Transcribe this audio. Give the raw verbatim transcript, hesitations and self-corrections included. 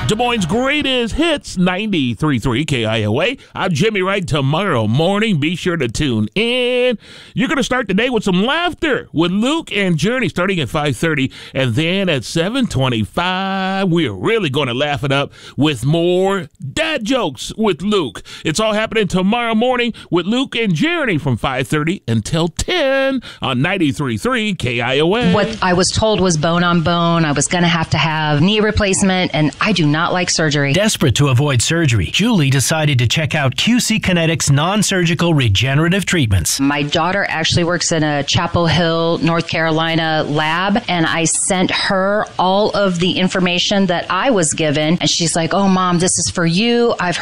Des Moines' greatest hits, ninety-three point three K I O A. I'm Jimmy Wright. Tomorrow morning, be sure to tune in. You're going to start the day with some laughter with Luke and Journey starting at five thirty. And then at seven twenty-five, we're really going to laugh it up with more dad jokes with Luke. It's all happening tomorrow morning with Luke and Journey from five thirty until ten on ninety-three point three K I O A. What I was told was bone on bone. I was going to have to have knee replacement, and I do not like surgery. Desperate to avoid surgery, Julie decided to check out Q C Kinetics non-surgical regenerative treatments. My daughter actually works in a Chapel Hill, North Carolina lab, and I sent her all of the information that I was given, and she's like, "Oh, Mom, this is for you. I've